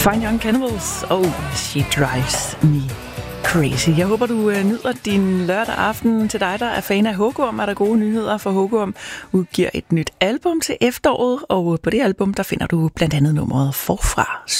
Fine Young Cannibals og She Drives Me Crazy. Jeg håber, du nyder din lørdag aften. Til dig, der er fan af Hugorm, er der gode nyheder, for Hugorm udgiver et nyt album til efteråret, og på det album, der finder du blandt andet nummeret Forfra